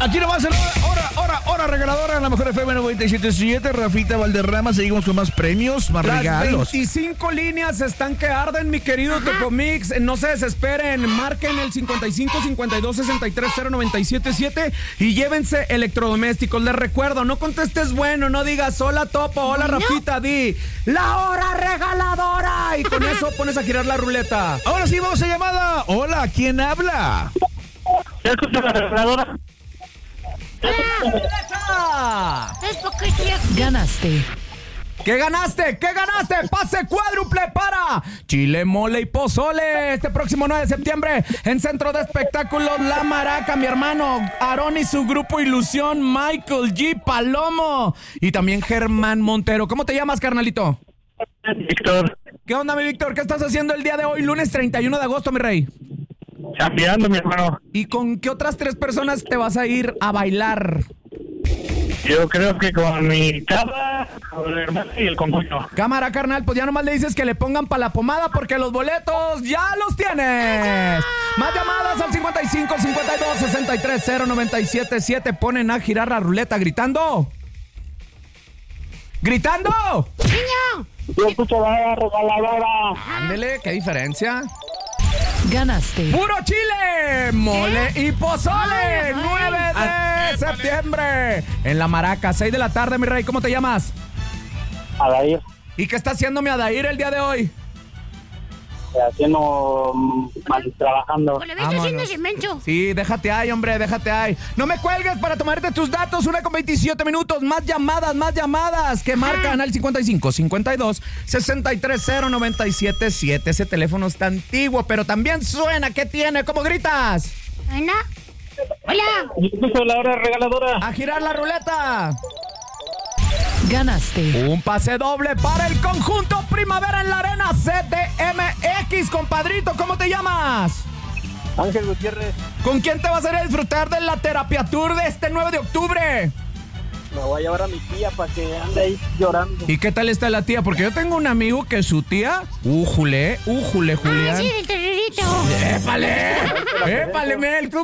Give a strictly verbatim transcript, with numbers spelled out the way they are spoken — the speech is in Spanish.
Aquí nomás en hora, hora, hora regaladora en la mejor F M noventa y siete punto siete. Rafita Valderrama, seguimos con más premios, más Las regalos. veinticinco líneas están que arden, mi querido Topomix. No se desesperen, marquen el cincuenta y cinco, cincuenta y dos, sesenta y tres, cero noventa y siete siete y llévense electrodomésticos. Les recuerdo, no contestes bueno, no digas hola Topo, hola Rafita, di la hora regaladora y con eso pones a girar la ruleta. Ahora sí, vamos a llamada. Hola, ¿quién habla? ¿Ya escuchó la regaladora? Es porque estoy aquí. Ganaste. ¿Qué ganaste? ¿Qué ganaste? Pase cuádruple para Chile, Mole y Pozole este próximo nueve de septiembre en Centro de Espectáculos La Maraca. Mi hermano Aarón y su grupo Ilusión, Michael G. Palomo y también Germán Montero. ¿Cómo te llamas, carnalito? Víctor, ¿Qué onda, mi Víctor? ¿Qué estás haciendo el día de hoy, lunes treinta y uno de agosto, mi rey? chambeando, mi hermano. ¿Y con qué otras tres personas te vas a ir a bailar? Yo creo que con mi chava, con el hermano y el concuño. Cámara, carnal, pues ya nomás le dices que le pongan pa' la pomada porque los boletos ya los tienes. Más llamadas al cincuenta y cinco, cincuenta y dos, sesenta y tres, cero noventa y siete siete. Ponen a girar la ruleta gritando. ¡Gritando! ¡Niño! Yo escucho la regaladora. Ándele, ¿qué diferencia? Ganaste. ¡Puro chile! ¡Mole y pozole! nueve de septiembre en La Maraca, seis de la tarde, mi rey. ¿Cómo te llamas? Adair, ¿Y qué está haciendo mi Adair el día de hoy? haciendo, mal, trabajando. Con la vez haciendo Vámonos. cemento. Sí, déjate ahí, hombre, déjate ahí. No me cuelgues para tomarte tus datos. Una con veintisiete minutos. Más llamadas, más llamadas. Que marcan al cincuenta y cinco, cincuenta y dos, sesenta y tres, cero noventa y siete siete. Ese teléfono está antiguo, pero también suena. ¿Qué tiene? ¿Cómo gritas? Ana. Hola. Yo escucho la hora regaladora. A girar la ruleta. Ganaste. Un pase doble para el conjunto Primavera en la Arena C D M X, compadrito. ¿Cómo te llamas? Ángel Gutiérrez, ¿Con quién te vas a ir a disfrutar de la Terapia Tour de este nueve de octubre? me voy a llevar a mi tía para que ande ahí llorando. ¿Y qué tal está la tía? Porque yo tengo un amigo que su tía... ¡Újule! ¡Újule, Ah, Julián! sí, el terrorito. ¡Épale! ¡Épale, Mel!